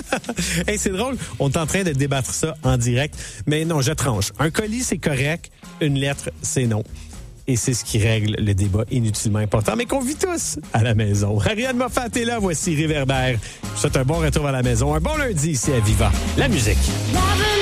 Hey, c'est drôle, on est en train de débattre ça en direct, mais non, je tranche. Un colis, c'est correct, une lettre, c'est non. Et c'est ce qui règle le débat inutilement important, mais qu'on vit tous à la maison. Ariane Moffat est là, voici Réverbère. Je vous souhaite un bon retour à la maison, un bon lundi ici à Viva. La musique.